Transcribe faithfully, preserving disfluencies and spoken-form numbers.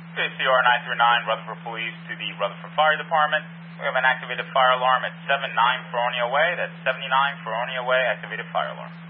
C C R nine three nine, Rutherford Police to the Rutherford Fire Department. We have an activated fire alarm at seventy-nine Feronia Way. That's seventy-nine Feronia Way, activated fire alarm.